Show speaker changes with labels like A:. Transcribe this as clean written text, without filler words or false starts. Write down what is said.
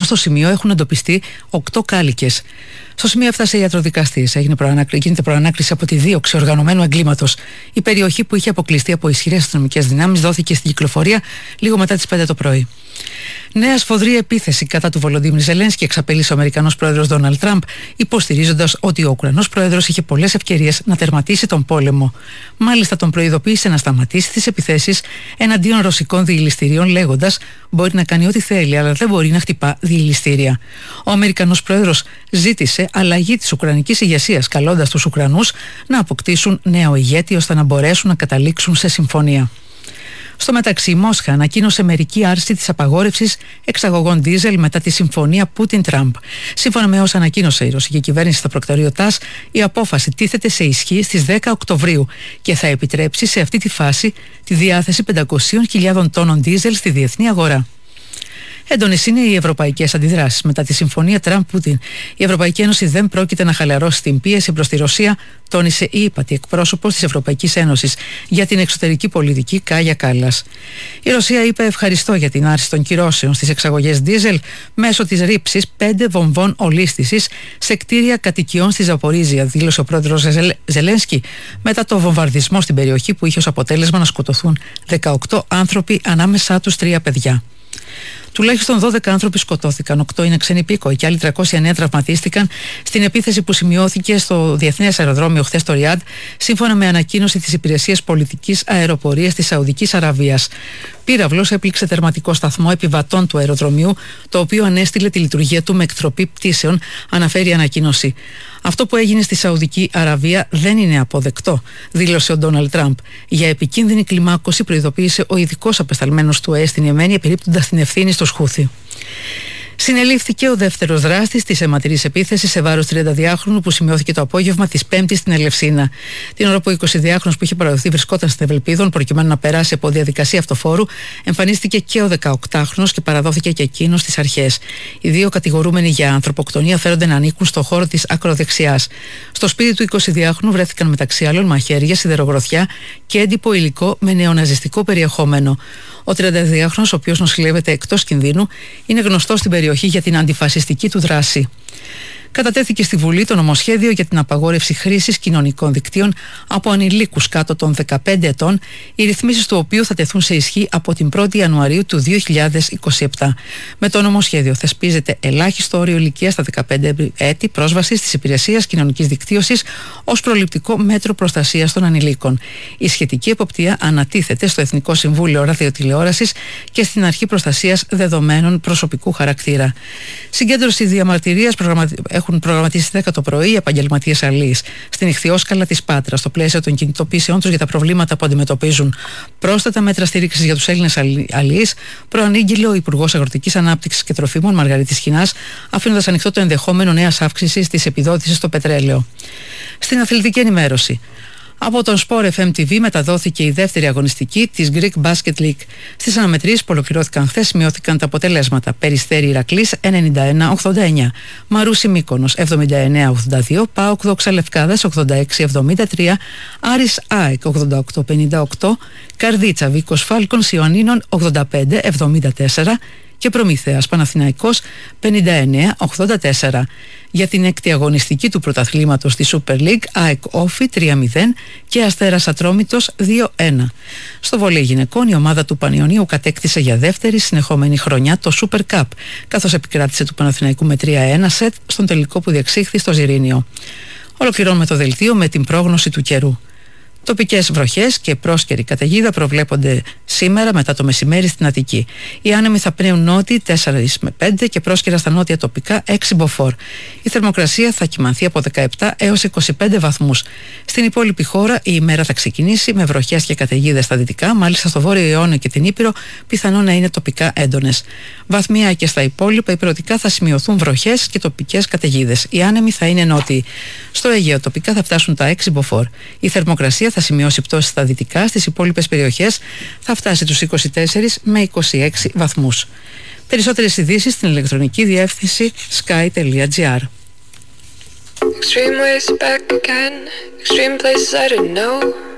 A: Στο σημείο έχουν εντοπιστεί 8 κάλικες. Στο σημείο έφτασε η ιατροδικαστής. Γίνεται προανάκριση από τη δίωξη οργανωμένου εγκλήματος. Η περιοχή που είχε αποκλειστεί από ισχυρές αστυνομικές δυνάμεις δόθηκε στην κυκλοφορία λίγο μετά τις 5 το πρωί. Νέα σφοδρή επίθεση κατά του Βολοντίμιρ Ζελένσκι εξαπέλυσε ο Αμερικανός πρόεδρος Ντόναλντ Τραμπ, υποστηρίζοντας ότι ο Ουκρανός πρόεδρος είχε πολλές ευκαιρίες να τερματίσει τον πόλεμο. Μάλιστα, τον προειδοποίησε να σταματήσει τις επιθέσεις εναντίον ρωσικών διελιστηρίων, λέγοντας: μπορεί να κάνει ό,τι θέλει, αλλά δεν μπορεί να χτυπά διελιστήρια. Ο Αμερικανός πρόεδρος ζήτησε αλλαγή της ουκρανικής ηγεσίας, καλώντας τους Ουκρανούς να αποκτήσουν νέο ηγέτη ώστε να μπορέσουν να καταλήξουν σε συμφωνία. Στο μεταξύ, η Μόσχα ανακοίνωσε μερική άρση της απαγόρευσης εξαγωγών ντίζελ μετά τη συμφωνία Πούτιν-Τραμπ. Σύμφωνα με όσα ανακοίνωσε η ρωσική κυβέρνηση στο προκτορείο ΤΑΣ, η απόφαση τίθεται σε ισχύ στις 10 Οκτωβρίου και θα επιτρέψει σε αυτή τη φάση τη διάθεση 500.000 τόνων ντίζελ στη διεθνή αγορά. Έντονες είναι οι ευρωπαϊκές αντιδράσεις μετά τη συμφωνία Τραμπ-Πούτιν. Η Ευρωπαϊκή Ένωση δεν πρόκειται να χαλαρώσει την πίεση προς τη Ρωσία, τόνισε η ύπατη εκπρόσωπος της Ευρωπαϊκής Ένωσης για την εξωτερική πολιτική Κάγια Κάλλας. Η Ρωσία είπε ευχαριστώ για την άρση των κυρώσεων στις εξαγωγές ντίζελ μέσω της ρήψης 5 βομβών ολίσθησης σε κτίρια κατοικιών στη Ζαπορίζια, δήλωσε ο πρόεδρος Ζελένσκι μετά το βομβαρδισμό στην περιοχή που είχε ως αποτέλεσμα να σκοτωθούν 18 άνθρωποι, ανάμεσά τους 3 παιδιά. Τουλάχιστον 12 άνθρωποι σκοτώθηκαν, 8 είναι ξένοι υπήκοοι και άλλοι 309 τραυματίστηκαν στην επίθεση που σημειώθηκε στο Διεθνές Αεροδρόμιο χθες στο Ριάντ, σύμφωνα με ανακοίνωση της Υπηρεσίας Πολιτικής Αεροπορίας της Σαουδικής Αραβίας. Πύραυλος έπληξε τερματικό σταθμό επιβατών του αεροδρομίου, το οποίο ανέστηλε τη λειτουργία του με εκτροπή πτήσεων, αναφέρει η ανακοίνωση. Αυτό που έγινε στη Σαουδική Αραβία δεν είναι αποδεκτό, δήλωσε ο Ντόναλντ Τραμπ. Για επικίνδυνη κλιμάκωση προειδοποίησε ο ειδικός απεσταλμένος του ΕΕ στην Ιεμένη, επιρρύπτοντας την ευθύνη στους Χούθι. Συνελήφθηκε ο δεύτερος δράστης της αιματηρής επίθεσης σε βάρος 32χρονου που σημειώθηκε το απόγευμα της Πέμπτης στην Ελευσίνα. Την ώρα που ο 22χρονος που είχε παραδοθεί βρισκόταν στην Ευελπίδων προκειμένου να περάσει από διαδικασία αυτοφόρου, εμφανίστηκε και ο 18χρονος και παραδόθηκε και εκείνος στις αρχές. Οι δύο κατηγορούμενοι για ανθρωποκτονία φέρονται να ανήκουν στο χώρο της ακροδεξιάς. Στο σπίτι του 22χρονου βρέθηκαν μεταξύ άλλων μαχαίρια, σιδερογροθιά και έντυπο υλικό με νεοναζιστικό περιεχόμενο. Ο 32χρονος, ο οποίος νοσηλεύεται εκτός κινδύνου, είναι γνωστός στην περιοχή για την αντιφασιστική του δράση. Κατατέθηκε στη Βουλή το νομοσχέδιο για την απαγόρευση χρήσης κοινωνικών δικτύων από ανηλίκους κάτω των 15 ετών, οι ρυθμίσεις του οποίου θα τεθούν σε ισχύ από την 1η Ιανουαρίου του 2027. Με το νομοσχέδιο θεσπίζεται ελάχιστο όριο ηλικίας στα 15 έτη πρόσβασης στις υπηρεσίες κοινωνικής δικτύωσης ως προληπτικό μέτρο προστασίας των ανηλίκων. Η σχετική εποπτεία ανατίθεται στο Εθνικό Συμβούλιο Ραδιοτηλεόρασης και στην Αρχή Προστασίας Δεδομένων Προσωπικού Χαρακτήρα. Συγκέντρωση διαμαρτυρίας έχουν προγραμματίσει 10 το πρωί οι επαγγελματίες αλείς στην Ιχθυόσκαλα της Πάτρας, στο πλαίσιο των κινητοποιήσεών τους για τα προβλήματα που αντιμετωπίζουν. Πρόσθετα μέτρα στήριξης για τους Έλληνες αλείς προανήγγειλε ο Υπουργός Αγροτικής Ανάπτυξης και Τροφίμων Μαργαρίτης Χινάς, αφήνοντας ανοιχτό το ενδεχόμενο νέας αύξησης της επιδότησης στο πετρέλαιο. Στην αθλητική ενημέρωση. Από τον Sport FM TV μεταδόθηκε η δεύτερη αγωνιστική της Greek Basket League. Στις αναμετρήσεις που ολοκληρώθηκαν χθες σημειώθηκαν τα αποτελέσματα. Περιστέρι Ηρακλής 91-89, Μαρούσι Μύκονος 79-82, ΠΑΟΚ Δόξα Λευκάδας 86-73, Άρης ΑΕΚ 88-58, Καρδίτσα Βίκος Φάλκονς Ιωαννίνων 85-74 και Προμηθέας Παναθηναϊκός 59-84. Για την έκτη αγωνιστική του πρωταθλήματος στη Super League, ΑΕΚ Όφι 3-0 και Αστέρας Ατρόμητος 2-1. Στο βολέι γυναικών, η ομάδα του Πανιωνίου κατέκτησε για δεύτερη συνεχόμενη χρονιά το Super Cup, καθώς επικράτησε του Παναθηναϊκού με 3-1 σετ στον τελικό που διεξήχθη στο Ζιρήνιο. Ολοκληρώνουμε το δελτίο με την πρόγνωση του καιρού. Τοπικές βροχές και πρόσκαιρη καταιγίδα προβλέπονται σήμερα μετά το μεσημέρι στην Αττική. Οι άνεμοι θα πνέουν νότιοι 4 με 5 και πρόσκαιρα στα νότια τοπικά 6 μποφόρ. Η θερμοκρασία θα κυμανθεί από 17 έως 25 βαθμούς. Στην υπόλοιπη χώρα η ημέρα θα ξεκινήσει με βροχές και καταιγίδες στα δυτικά, μάλιστα στο Βόρειο Ιόνιο και την Ήπειρο πιθανόν να είναι τοπικά έντονες. Βαθμία και στα υπόλοιπα υπηρετικά θα σημειωθούν βροχές και τοπικές καταιγίδες. Οι άνεμοι θα είναι νότιοι. Στο Αιγαίο τοπικά θα φτάσουν τα 6 μποφόρ. Η θερμοκρασία θα σημειώσει πτώση στα δυτικά, στις υπόλοιπες περιοχές θα φτάσει τους 24 με 26 βαθμούς. Περισσότερες ειδήσεις στην ηλεκτρονική διεύθυνση sky.gr.
B: Extreme ways back again, extreme places I didn't know.